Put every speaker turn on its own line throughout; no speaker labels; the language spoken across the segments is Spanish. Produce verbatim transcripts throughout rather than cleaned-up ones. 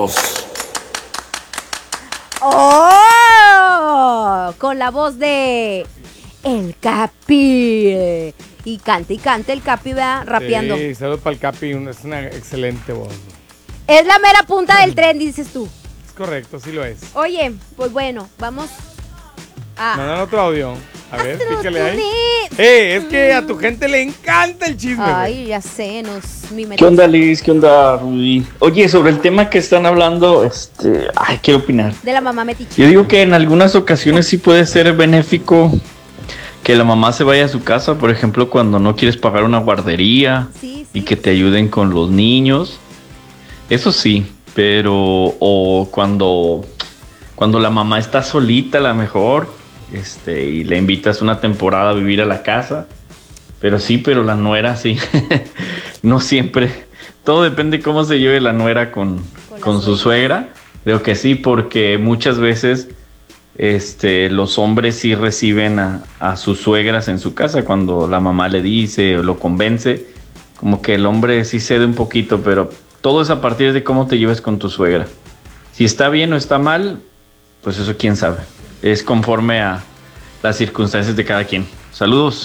voz.
¡Oh! Con la voz de el Capi. Y cante y cante el Capi, ¿verdad? Rapeando.
Sí, saludos para el Capi, es una excelente voz.
Es la mera punta del tren, dices tú.
Es correcto, sí lo es.
Oye, pues bueno, vamos a...
Mandan otro audio. A ver,
Astros
pícale ahí.
Unidos.
Eh, es que a tu gente le encanta el chisme.
Ay,
güey.
ya sé, nos mimetizamos.
¿Qué onda, Liz? ¿Qué onda, Rudy? Oye, sobre el tema que están hablando, este, ay, quiero opinar.
De la mamá metiche.
Yo digo que en algunas ocasiones sí puede ser benéfico que la mamá se vaya a su casa, por ejemplo, cuando no quieres pagar una guardería
Sí, sí.
y que te ayuden con los niños. Eso sí, pero o cuando cuando la mamá está solita, a lo mejor, este, y le invitas una temporada a vivir a la casa. Pero sí, pero la nuera sí. No siempre. Todo depende cómo se lleve la nuera con,
Con la
con su suegra. Creo que sí, porque muchas veces este, los hombres sí reciben a, a sus suegras en su casa cuando la mamá le dice o lo convence. Como que el hombre sí cede un poquito, pero todo es a partir de cómo te lleves con tu suegra. Si está bien o está mal, pues eso quién sabe. Es conforme a las circunstancias de cada quien. Saludos.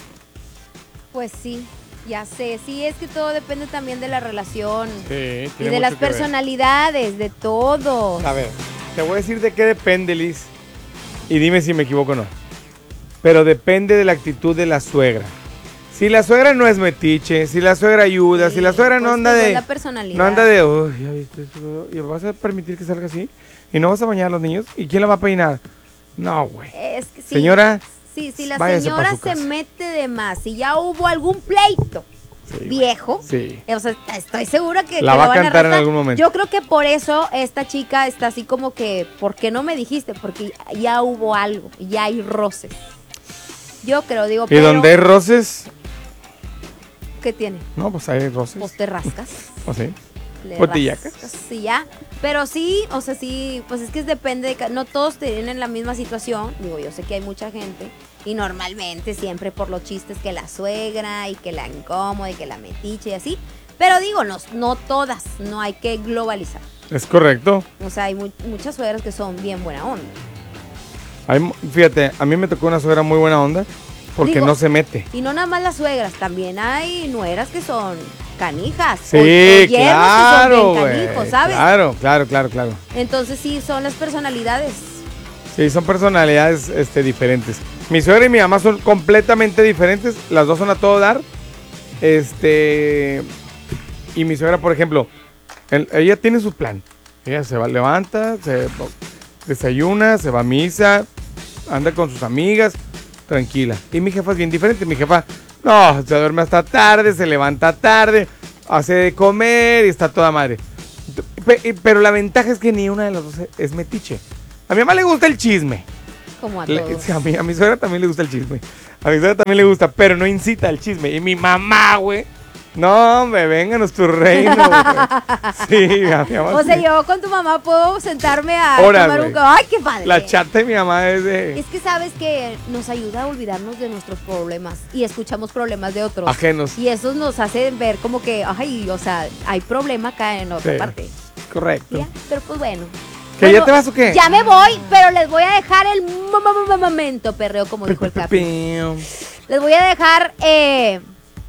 Pues sí, ya sé. Sí, es que todo depende también de la relación.
Sí,
Y
tiene
de las
mucho que ver.
personalidades, de todo.
A ver, te voy a decir de qué depende, Liz. Y dime si me equivoco o no. Pero depende de la actitud de la suegra. Si la suegra no es metiche, si la suegra ayuda,
Sí,
si la suegra no
pues,
anda
pues,
de...
la personalidad.
No anda de... Uy, ya viste, esto, ¿y vas a permitir que salga así? ¿Y no vas a bañar a los niños? ¿Y quién la va a peinar? No, güey.
Es que sí.
Señora,
Sí, si la
váyase pa'
señora
su
se
casa.
mete de más, si ya hubo algún pleito
Sí,
viejo,
sí.
o sea, estoy segura que,
La
que
va
lo
a
van
cantar en
arrastrar.
algún momento.
Yo creo que por eso esta chica está así como que, ¿por qué no me dijiste? Porque ya hubo algo, ya hay roces. Yo creo, digo,
¿Y
pero
donde hay roces?
¿qué tiene?
No, pues hay roces.
Pues te rascas.
¿O sí?
le
Botellacas.
rascas y ya. Pero sí, o sea, sí, pues es que depende de ca- no todos tienen la misma situación. Digo, yo sé que hay mucha gente y normalmente siempre por los chistes que la suegra y que la incómoda y que la metiche y así. Pero digo, no, no todas, no hay que globalizar.
Es correcto.
O sea, hay mu- muchas suegras que son bien buena onda.
Hay mu- fíjate, a mí me tocó una suegra muy buena onda porque
Digo,
no se mete.
Y no nada más las suegras, también hay nueras que son canijas.
Sí,
o- o yernos
claro,
que son bien
güey.
canijos, ¿sabes?
Claro, claro, claro, claro.
Entonces sí, son las personalidades.
Sí, son personalidades este, diferentes. Mi suegra y mi mamá son completamente diferentes. Las dos son a todo dar. Este. Y mi suegra, por ejemplo, el- ella tiene su plan. Ella se va, levanta, se desayuna, se va a misa, anda con sus amigas, tranquila. Y mi jefa es bien diferente. Mi jefa, no, se duerme hasta tarde, se levanta tarde, hace de comer y está toda madre. Pe- Pero la ventaja es que ni una de las dos es metiche. A mi mamá le gusta el chisme.
Como a
Le-
todos.
sí, a, mi, a mi suegra también le gusta el chisme. A mi suegra también le gusta, pero no incita al chisme. Y mi mamá, güey. No, hombre, vénganos tu reino, güey. Sí, a mi mamá.
O sea,
sí.
yo con tu mamá puedo sentarme a
Horas,
tomar un...
güey.
¡Ay, qué padre!
La chata de mi mamá es de
Es que sabes que nos ayuda a olvidarnos de nuestros problemas y escuchamos problemas de otros.
ajenos.
Y eso nos hace ver como que, ay, o sea, hay problema acá en otra
Sí.
parte.
Correcto.
¿Ya? Pero pues bueno.
¿Que
Bueno,
ya te vas o qué?
Ya me voy, pero les voy a dejar el mo- mo- mo- momento, perreo, como dijo el Capi. Les voy a dejar, eh...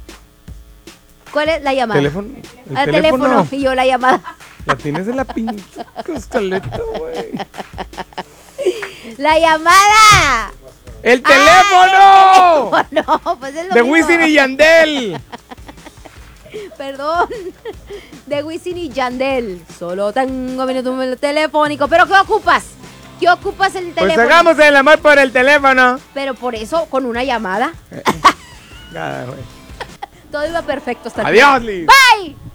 ¿cuál es la llamada?
¿Teléfono? ¿El
Ah,
teléfono?
Y yo la llamada.
La tienes en la pinche costaleta, güey.
¡La llamada!
¡El teléfono!
¡Ah, no, pues es lo
De
mismo.
Wisin y Yandel.
Perdón. De Wisin y Yandel. Solo tengo minuto telefónico. ¿Pero qué ocupas? ¿Qué ocupas el
Pues
teléfono?
hagamos el amor por el teléfono.
Pero por eso, con una llamada,
Nada, güey.
todo iba perfecto hasta el
Adiós,
final.
Liz.
Bye.